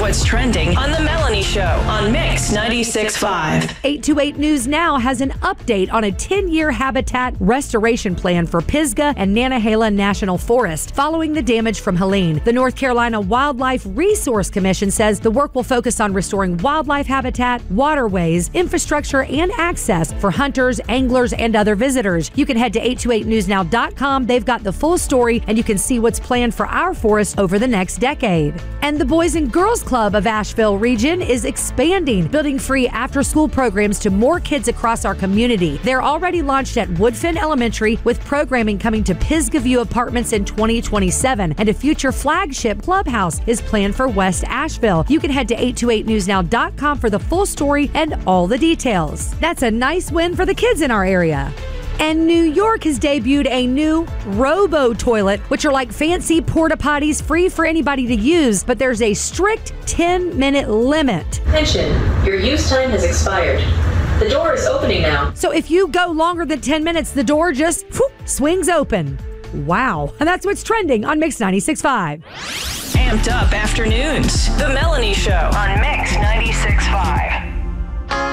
what's trending on The Melanie Show on Mix 96.5. 828 News Now has an update on a 10-year habitat restoration plan for Pisgah and Nantahala National Forest following the damage from Helene. The North Carolina Wildlife Resource Commission says the work will focus on restoring wildlife habitat, waterways, infrastructure, and access for hunters, anglers, and other visitors. You can head to 828newsnow.com. They've got the full story, and you can see what's planned for our forest over the next decade. And the Boys and Girls Club of Asheville region is expanding, building free after-school programs to more kids across our community. They're already launched at Woodfin Elementary, with programming coming to Pisgah View Apartments in 2027, and a future flagship clubhouse is planned for West Asheville. You can head to 828newsnow.com for the full story and all the details. That's a nice win for the kids in our area. And New York has debuted a new Robo Toilet, which are like fancy porta potties, free for anybody to use, but there's a strict 10-minute limit. Attention, your use time has expired. The door is opening now. So if you go longer than 10 minutes, the door just swings open. Wow. And that's what's trending on Mix 96.5. Amped up afternoons. The Melanie Show on Mix 96.5.